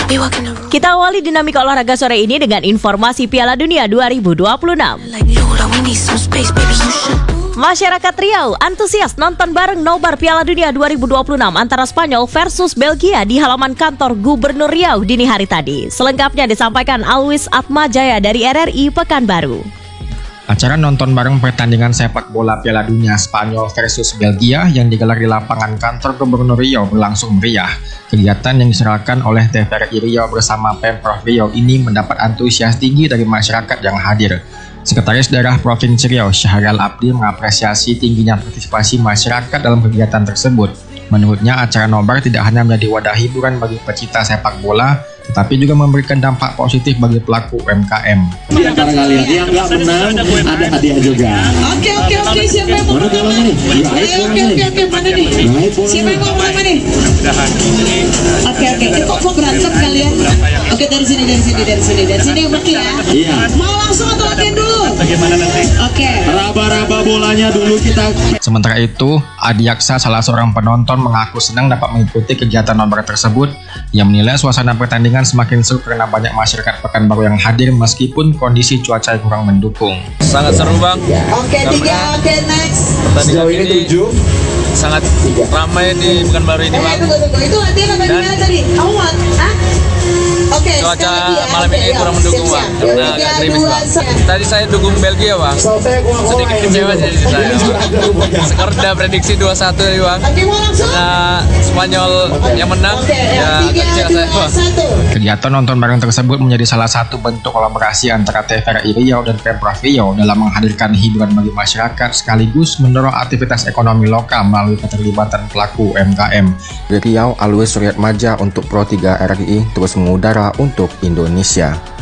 Kita awali dinamika olahraga sore ini dengan informasi Piala Dunia 2026. Masyarakat Riau antusias nonton bareng nobar Piala Dunia 2026 antara Spanyol versus Belgia di halaman kantor Gubernur Riau dini hari tadi. Selengkapnya disampaikan Alwis Atmajaya dari RRI Pekanbaru. Acara nonton bareng pertandingan sepak bola Piala Dunia Spanyol versus Belgia yang digelar di lapangan kantor Gubernur Riau berlangsung meriah. Kegiatan yang diselenggarakan oleh TVRI Riau bersama Pemprov Riau ini mendapat antusias tinggi dari masyarakat yang hadir. Sekretaris Daerah Provinsi Riau, Syahril Abdi, mengapresiasi tingginya partisipasi masyarakat dalam kegiatan tersebut. Menurutnya, acara nobar tidak hanya menjadi wadah hiburan bagi pecinta sepak bola, tetapi juga memberikan dampak positif bagi pelaku UMKM. Di antara kalian yang nggak menang, ada hadiah juga. Oke, siapa yang mau? Mana bolanya nih? Oke, mana nih? Siapa yang mau mana nih? Oke, kok berantem kalian? Oke, dari sini yang mati ya. Iya. Mau langsung atau latihan dulu? Bagaimana nanti? Oke. Raba-raba bolanya dulu kita. Sementara itu, Adiaksa, salah seorang penonton, mengaku senang dapat mengikuti kegiatan nobar tersebut. Ia menilai suasana pertandingan semakin seru karena banyak masyarakat Pekanbaru yang hadir meskipun kondisi cuaca kurang mendukung. Sangat seru, Bang. Oke, 3, oke, next. Pertandingan ini sangat ramai di Pekanbaru ini, Bang. Tunggu. Itu latihan apa gimana tadi? Kamu mau? Hah? Oke, Cuaca sekali lagi ya. malam ini kurang mendukung, Bang. Karena agak gerimis, Bang. Tadi saya dukung Belgia, Bang. Sedikit kecewa jadi saya, Bang. Skor udah prediksi 2-1 tadi, Bang. Oke, mau langsung? Karena Spanyol yang menang, Oke, ya agak 3, kecewa saya, 2, Bang. 1. Kegiatan nonton bareng tersebut menjadi salah satu bentuk kolaborasi antara TVRI Riau dan Pemprov Riau dalam menghadirkan hiburan bagi masyarakat sekaligus mendorong aktivitas ekonomi lokal melalui keterlibatan pelaku UMKM. Di Riau, Alwis Atmajaya untuk Pro 3 RRI terus mengudara untuk Indonesia.